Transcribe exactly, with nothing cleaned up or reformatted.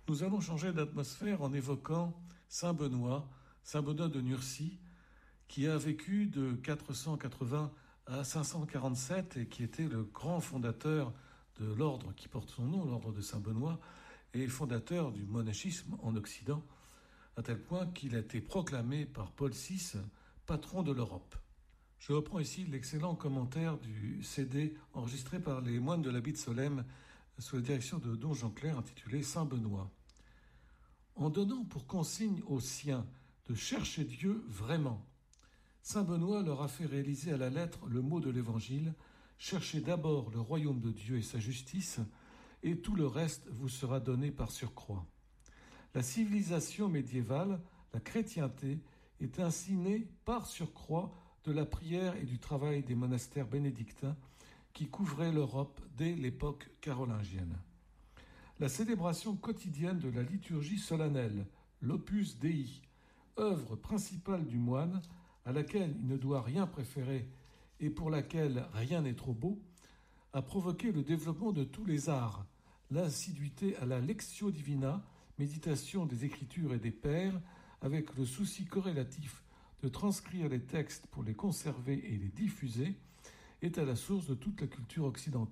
Nous allons changer d'atmosphère en évoquant saint Benoît, saint Benoît de Nursie, qui a vécu de quatre cent quatre-vingts à cinq cent quarante-sept et qui était le grand fondateur de l'ordre qui porte son nom, l'ordre de saint Benoît, et fondateur du monachisme en Occident, à tel point qu'il a été proclamé par Paul six patron de l'Europe. Je reprends ici l'excellent commentaire du C D enregistré par les moines de l'Abbaye de Solesmes sous la direction de don Jean Clair, intitulé Saint Benoît. En donnant pour consigne aux siens de chercher Dieu vraiment, saint Benoît leur a fait réaliser à la lettre le mot de l'Évangile « Cherchez d'abord le royaume de Dieu et sa justice, et tout le reste vous sera donné par surcroît. » La civilisation médiévale, la chrétienté, est ainsi née par surcroît de la prière et du travail des monastères bénédictins qui couvraient l'Europe dès l'époque carolingienne. La célébration quotidienne de la liturgie solennelle, l'Opus Dei, œuvre principale du moine, à laquelle il ne doit rien préférer et pour laquelle rien n'est trop beau, a provoqué le développement de tous les arts, l'assiduité à la Lectio Divina, méditation des Écritures et des Pères, avec le souci corrélatif de transcrire les textes pour les conserver et les diffuser, est à la source de toute la culture occidentale.